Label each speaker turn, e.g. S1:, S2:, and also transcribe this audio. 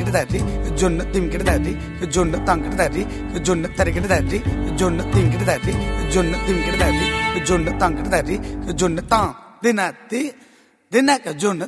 S1: தாரி ஜொன்னு திமிக்கிட்டு தாரி ஜொன்னு தாங்கிட்டு தாரி ஜொன்னு தரைக்கிட்டு தாரி ஜொன்னு திமிக்கிட்டு தாரி ஜொன்னு திமிக்கிட்டு தாரி ஜொன்னு தாங்கிட்டு தாரி ஜொன்னு தான் தினத்தி தினக்க ஜொன்னு